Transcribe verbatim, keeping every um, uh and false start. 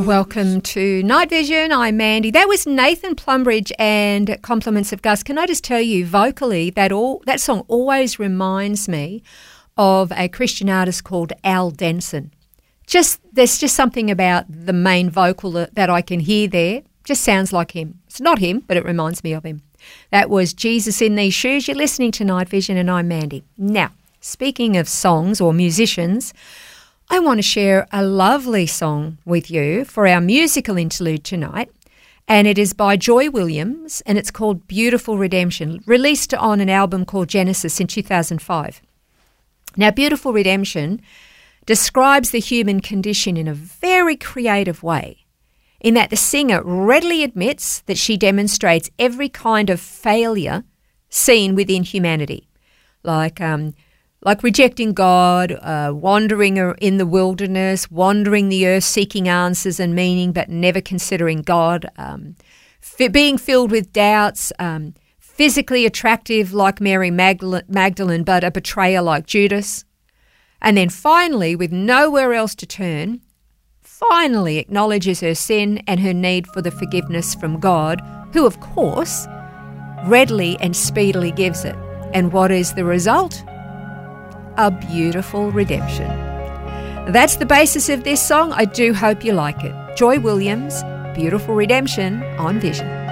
Welcome to Night Vision. I'm Mandy. That was Nathan Plumbridge and Compliments of Gus. Can I just tell you, vocally, that all that song always reminds me of a Christian artist called Al Denson. Just there's just something about the main vocal that, that I can hear there. Just sounds like him. It's not him, but it reminds me of him. That was Jesus in These Shoes. You're listening to Night Vision and I'm Mandy. Now, speaking of songs or musicians, I want to share a lovely song with you for our musical interlude tonight, and it is by Joy Williams, and it's called Beautiful Redemption, released on an album called Genesis in two thousand five. Now, Beautiful Redemption describes the human condition in a very creative way, in that the singer readily admits that she demonstrates every kind of failure seen within humanity, like um, like rejecting God, uh, wandering in the wilderness, wandering the earth, seeking answers and meaning, but never considering God, um, f- being filled with doubts, um, physically attractive like Mary Magdalene, Magdalene, but a betrayer like Judas. And then finally, with nowhere else to turn, finally acknowledges her sin and her need for the forgiveness from God, who, of course, readily and speedily gives it. And what is the result? A beautiful redemption. That's the basis of this song. I do hope you like it. Joy Williams, Beautiful Redemption on Vision.